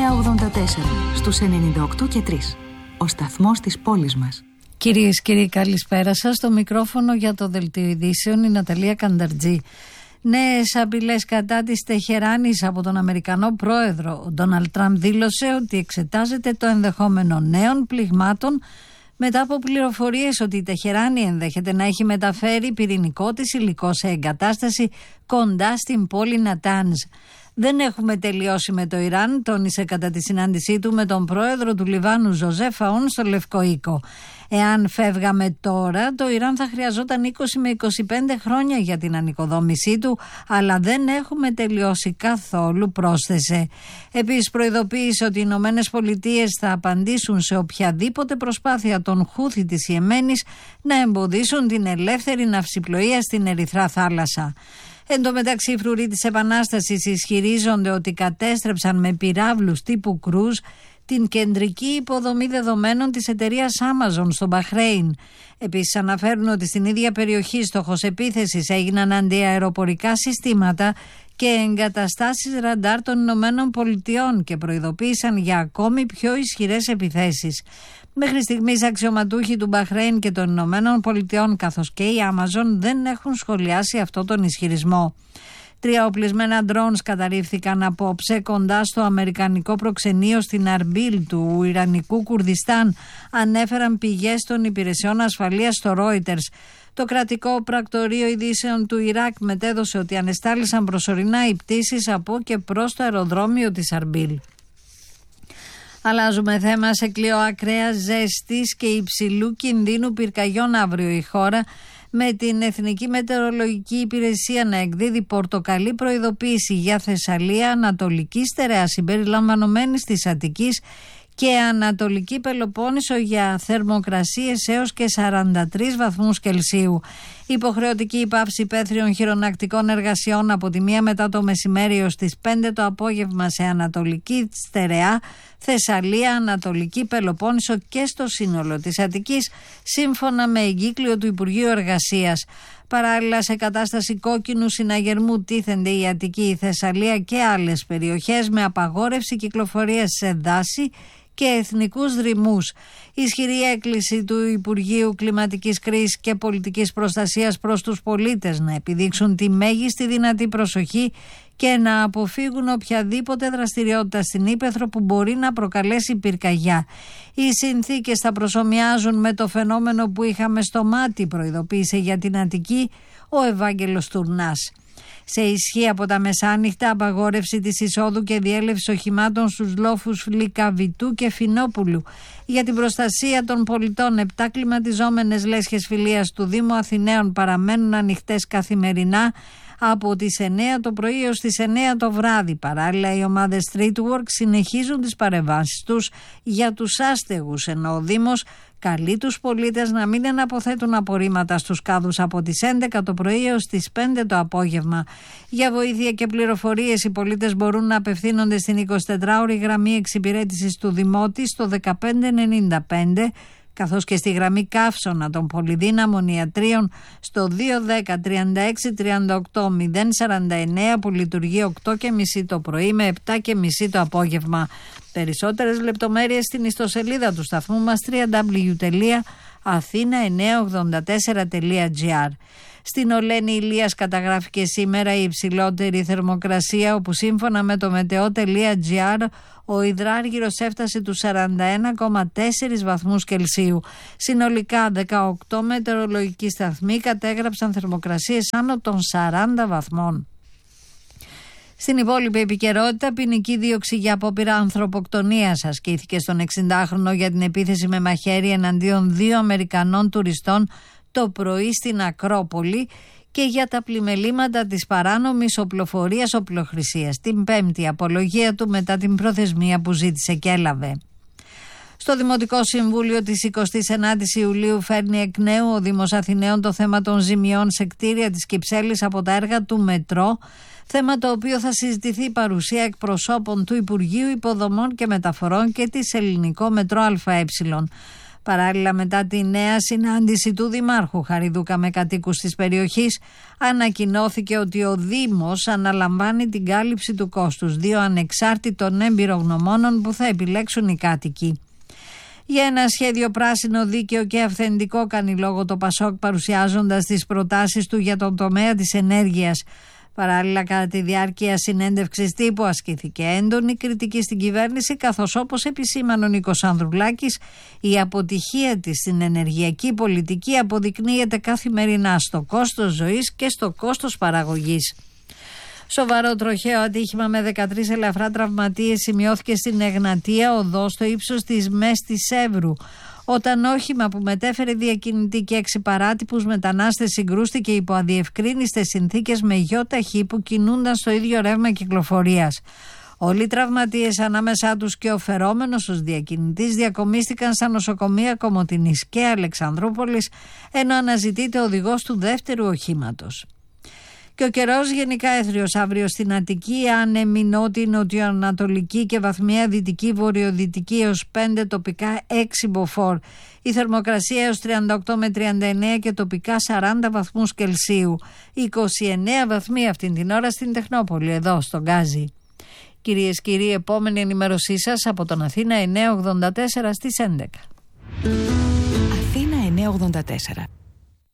στους 98 και 3. Ο σταθμός της πόλης μας. Κυρίες και κύριοι, καλησπέρα σας. Στο μικρόφωνο για το Δελτίο Ειδήσεων η Ναταλία Κανταρτζή. Νέες απειλές κατά της Τεχεράνης από τον Αμερικανό πρόεδρο. Ο Ντόναλντ Τραμπ δήλωσε ότι εξετάζεται το ενδεχόμενο νέων πληγμάτων μετά από πληροφορίες ότι η Τεχεράνη ενδέχεται να έχει μεταφέρει πυρηνικό της υλικό σε εγκατάσταση κοντά στην πόλη Νατάνζ. Δεν έχουμε τελειώσει με το Ιράν, τόνισε κατά τη συνάντησή του με τον πρόεδρο του Λιβάνου Ζωζέφ Αούν στο Λευκό Οίκο. Εάν φεύγαμε τώρα, το Ιράν θα χρειαζόταν 20 με 25 χρόνια για την ανοικοδόμησή του, αλλά δεν έχουμε τελειώσει καθόλου, πρόσθεσε. Επίσης προειδοποίησε ότι οι Ηνωμένες Πολιτείες θα απαντήσουν σε οποιαδήποτε προσπάθεια των Χούθι της Ιεμένης να εμποδίσουν την ελεύθερη ναυσιπλοεία στην Ερυθρά θάλασσα. Εν τω μεταξύ, οι φρουροί της Επανάστασης ισχυρίζονται ότι κατέστρεψαν με πυράβλους τύπου κρούζ την κεντρική υποδομή δεδομένων της εταιρείας Amazon στο Μπαχρέιν. Επίσης αναφέρουν ότι στην ίδια περιοχή στόχος επίθεσης έγιναν αντιαεροπορικά συστήματα και εγκαταστάσεις ραντάρ των Ηνωμένων Πολιτειών και προειδοποίησαν για ακόμη πιο ισχυρές επιθέσεις. Μέχρι στιγμής αξιωματούχοι του Μπαχρέιν και των Ηνωμένων Πολιτειών καθώς και η Amazon δεν έχουν σχολιάσει αυτό τον ισχυρισμό. 3 οπλισμένα drones καταρρίφθηκαν απόψε κοντά στο αμερικανικό προξενείο στην Αρμπίλ του Ιρανικού Κουρδιστάν, ανέφεραν πηγές των υπηρεσιών ασφαλείας στο Reuters. Το κρατικό πρακτορείο ειδήσεων του Ιράκ μετέδωσε ότι ανεστάλησαν προσωρινά οι πτήσεις από και προς το αεροδρόμιο της Αρμπίλ. Αλλάζουμε θέμα. Σε κλειό ακραίας ζέστης και υψηλού κινδύνου πυρκαγιών αύριο η χώρα, με την Εθνική Μετεωρολογική Υπηρεσία να εκδίδει πορτοκαλί προειδοποίηση για Θεσσαλία, Ανατολική Στερεά συμπεριλαμβανομένης της Αττικής και Ανατολική Πελοπόννησο για θερμοκρασίες έως και 43 βαθμούς Κελσίου. Υποχρεωτική υπάυση υπαίθριων χειρονακτικών εργασιών από τη 1 μετά το μεσημέρι έως τις 5 το απόγευμα σε Ανατολική Στερεά, Θεσσαλία, Ανατολική Πελοπόννησο και στο σύνολο της Αττικής, σύμφωνα με εγκύκλιο του Υπουργείου Εργασίας. Παράλληλα, σε κατάσταση κόκκινου συναγερμού τίθενται η Αττική, η Θεσσαλία και άλλες περιοχές με απαγόρευση κυκλοφορίας σε δάση και εθνικούς δρυμούς. Ισχυρή έκκληση του Υπουργείου Κλιματικής Κρίσης και Πολιτικής Προστασίας προς τους πολίτες να επιδείξουν τη μέγιστη δυνατή προσοχή και να αποφύγουν οποιαδήποτε δραστηριότητα στην ύπαιθρο που μπορεί να προκαλέσει πυρκαγιά. Οι συνθήκες θα προσομοιάζουν με το φαινόμενο που είχαμε στο Μάτι, προειδοποίησε για την Αττική ο Ευάγγελος Τουρνάς. Σε ισχύ από τα μεσάνυχτα απαγόρευση της εισόδου και διέλευση οχημάτων στους λόφους Λυκαβητού και Φινόπουλου. Για την προστασία των πολιτών, 7 κλιματιζόμενες λέσχες φιλίας του Δήμου Αθηναίων παραμένουν ανοιχτές καθημερινά από τις 9 το πρωί έως τις 9 το βράδυ. Παράλληλα, οι ομάδες Streetwork συνεχίζουν τις παρεμβάσεις τους για τους άστεγους, ενώ ο Δήμος καλεί τους πολίτες να μην εναποθέτουν απορρίμματα στους κάδους από τις 11 το πρωί έως τις 5 το απόγευμα. Για βοήθεια και πληροφορίες οι πολίτες μπορούν να απευθύνονται στην 24ωρη γραμμή εξυπηρέτησης του Δημότη στο 1595, καθώς και στη γραμμή καύσωνα των πολυδύναμων ιατρίων στο 210 36 38 049 που λειτουργεί 8.30 το πρωί με 7.30 το απόγευμα. Περισσότερες λεπτομέρειες στην ιστοσελίδα του σταθμού μας www.athena984.gr. Στην Ολένη Ηλίας καταγράφηκε σήμερα η υψηλότερη θερμοκρασία, όπου σύμφωνα με το meteo.gr ο υδράργυρος έφτασε τους 41,4 βαθμούς Κελσίου. Συνολικά 18 μετεωρολογικοί σταθμοί κατέγραψαν θερμοκρασίες άνω των 40 βαθμών. Στην υπόλοιπη επικαιρότητα, ποινική δίωξη για απόπειρα ανθρωποκτονίας ασκήθηκε στον 60χρονο για την επίθεση με μαχαίρι εναντίον 2 Αμερικανών τουριστών το πρωί στην Ακρόπολη και για τα πλημελήματα της παράνομης οπλοφορίας οπλοχρησίας, την 5η απολογία του μετά την προθεσμία που ζήτησε και έλαβε. Στο Δημοτικό Συμβούλιο της 29ης Ιουλίου φέρνει εκ νέου ο Δήμος Αθηναίων το θέμα των ζημιών σε κτίρια της Κυψέλης από τα έργα του Μετρό, θέμα το οποίο θα συζητηθεί παρουσία εκπροσώπων του Υπουργείου Υποδομών και Μεταφορών και της Ελληνικό Μετρό ΑΕ. Παράλληλα, μετά τη νέα συνάντηση του Δημάρχου Χαριδούκα με κατοίκους της περιοχής, ανακοινώθηκε ότι ο Δήμος αναλαμβάνει την κάλυψη του κόστους 2 ανεξάρτητων εμπειρογνωμόνων που θα επιλέξουν οι κάτοικοι. Για ένα σχέδιο πράσινο, δίκαιο και αυθεντικό κάνει λόγο το ΠΑΣΟΚ, παρουσιάζοντας τις προτάσεις του για τον τομέα της ενέργειας. Παράλληλα, κατά τη διάρκεια συνέντευξης τύπου ασκήθηκε έντονη κριτική στην κυβέρνηση, καθώς, όπως επισήμανε ο Νίκος Ανδρουλάκης, η αποτυχία της στην ενεργειακή πολιτική αποδεικνύεται καθημερινά στο κόστος ζωής και στο κόστος παραγωγής. Σοβαρό τροχαίο ατύχημα με 13 ελαφρά τραυματίες σημειώθηκε στην Εγνατία οδό στο ύψος της Μέστης Εύρου, όταν όχημα που μετέφερε διακινητή και 6 παράτυπους μετανάστες συγκρούστηκε υπό αδιευκρίνιστες συνθήκες με γιοταχή που κινούνταν στο ίδιο ρεύμα κυκλοφορίας. Όλοι οι τραυματίες, ανάμεσά τους και ο φερόμενος ως διακινητής, διακομίστηκαν στα νοσοκομεία Κομοτηνής και Αλεξανδρούπολης, ενώ αναζητείται ο οδηγός του δεύτερου οχήματος. Και ο καιρός γενικά έθριος αύριο στην Αττική, άνεμη νότιο-νοτιοανατολική και βαθμιαία δυτική-βορειοδυτική έως 5, τοπικά 6 μποφόρ. Η θερμοκρασία έως 38 με 39 και τοπικά 40 βαθμούς Κελσίου. 29 βαθμοί αυτήν την ώρα στην Τεχνόπολη, εδώ στον Γκάζι. Κυρίες και κύριοι, επόμενη ενημέρωσή σας από τον Αθήνα 984 στις 11. Αθήνα 984.